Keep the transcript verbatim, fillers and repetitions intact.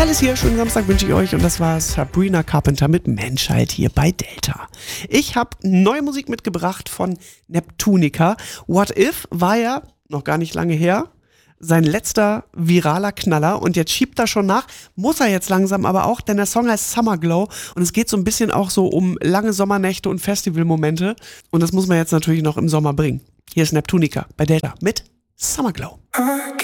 Alles hier, schönen Samstag wünsche ich euch und das war Sabrina Carpenter mit Menschheit hier bei Delta. Ich habe neue Musik mitgebracht von Neptunica. What If war ja noch gar nicht lange her sein letzter viraler Knaller und jetzt schiebt er schon nach, muss er jetzt langsam aber auch, denn der Song heißt Summer Glow und es geht so ein bisschen auch so um lange Sommernächte und Festivalmomente und das muss man jetzt natürlich noch im Sommer bringen. Hier ist Neptunica bei Delta mit Summer Glow.